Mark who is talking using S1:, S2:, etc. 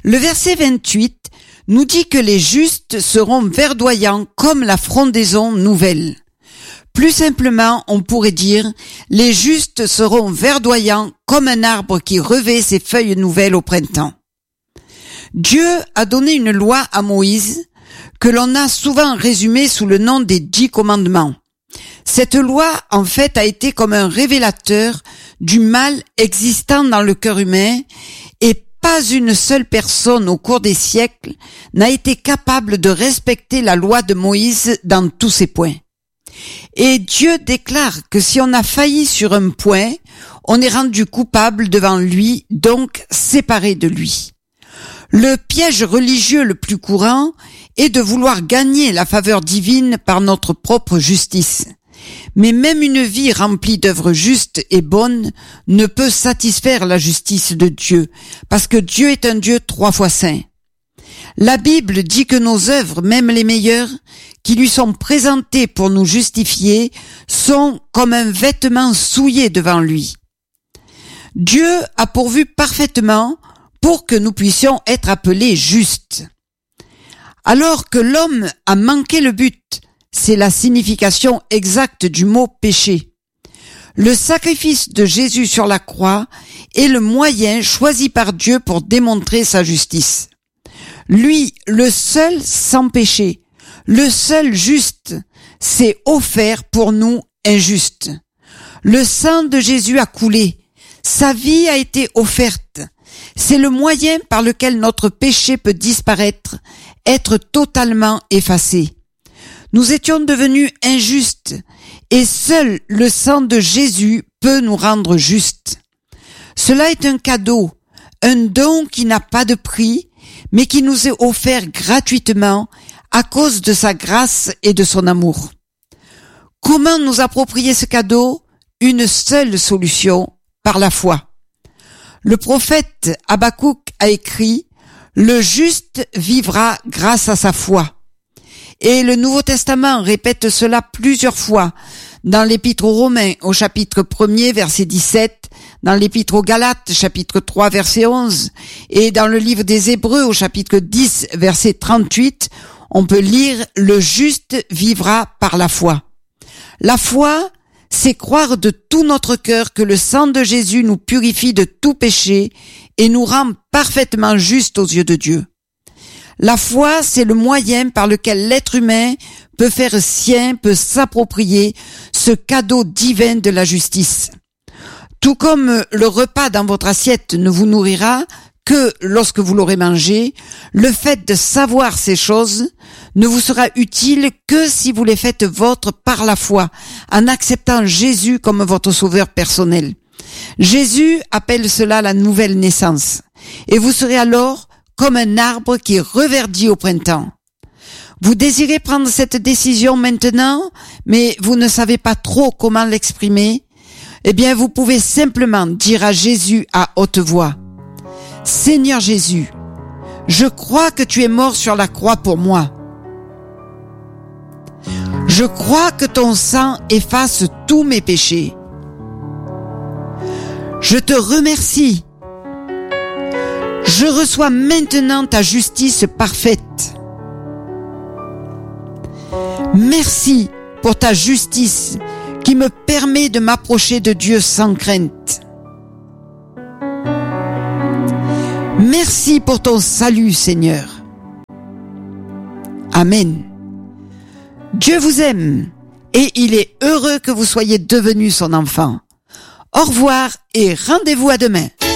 S1: Le verset 28 nous dit que les justes seront verdoyants comme la frondaison nouvelle. Plus simplement, on pourrait dire, les justes seront verdoyants comme un arbre qui revêt ses feuilles nouvelles au printemps. Dieu a donné une loi à Moïse que l'on a souvent résumée sous le nom des 10 commandements. Cette loi, en fait, a été comme un révélateur du mal existant dans le cœur humain et pas une seule personne au cours des siècles n'a été capable de respecter la loi de Moïse dans tous ses points. Et Dieu déclare que si on a failli sur un point, on est rendu coupable devant lui, donc séparé de lui. Le piège religieux le plus courant est de vouloir gagner la faveur divine par notre propre justice. Mais même une vie remplie d'œuvres justes et bonnes ne peut satisfaire la justice de Dieu, parce que Dieu est un Dieu 3 fois saint. La Bible dit que nos œuvres, même les meilleures, qui lui sont présentées pour nous justifier, sont comme un vêtement souillé devant lui. Dieu a pourvu parfaitement pour que nous puissions être appelés justes. Alors que l'homme a manqué le but, c'est la signification exacte du mot péché. Le sacrifice de Jésus sur la croix est le moyen choisi par Dieu pour démontrer sa justice. Lui, le seul sans péché, le seul juste, s'est offert pour nous injustes. Le sang de Jésus a coulé, sa vie a été offerte. C'est le moyen par lequel notre péché peut disparaître, être totalement effacé. Nous étions devenus injustes et seul le sang de Jésus peut nous rendre justes. Cela est un cadeau, un don qui n'a pas de prix, mais qui nous est offert gratuitement à cause de sa grâce et de son amour. Comment nous approprier ce cadeau? Une seule solution, par la foi. Le prophète Habakkuk a écrit « Le juste vivra grâce à sa foi ». Et le Nouveau Testament répète cela plusieurs fois dans l'Épître aux Romains au chapitre 1er verset 17, dans l'Épître aux Galates chapitre 3 verset 11 et dans le livre des Hébreux au chapitre 10 verset 38, on peut lire « Le juste vivra par la foi ». La foi, c'est croire de tout notre cœur que le sang de Jésus nous purifie de tout péché et nous rend parfaitement justes aux yeux de Dieu. La foi, c'est le moyen par lequel l'être humain peut faire sien, peut s'approprier ce cadeau divin de la justice. Tout comme le repas dans votre assiette ne vous nourrira que lorsque vous l'aurez mangé, le fait de savoir ces choses ne vous sera utile que si vous les faites vôtres par la foi, en acceptant Jésus comme votre sauveur personnel. Jésus appelle cela la nouvelle naissance, et vous serez alors comme un arbre qui reverdit au printemps. Vous désirez prendre cette décision maintenant, mais vous ne savez pas trop comment l'exprimer. Eh bien, vous pouvez simplement dire à Jésus à haute voix, « Seigneur Jésus, je crois que tu es mort sur la croix pour moi. Je crois que ton sang efface tous mes péchés. Je te remercie. Je reçois maintenant ta justice parfaite. Merci pour ta justice qui me permet de m'approcher de Dieu sans crainte. Merci pour ton salut, Seigneur. Amen. Dieu vous aime et il est heureux que vous soyez devenus son enfant. Au revoir et rendez-vous à demain.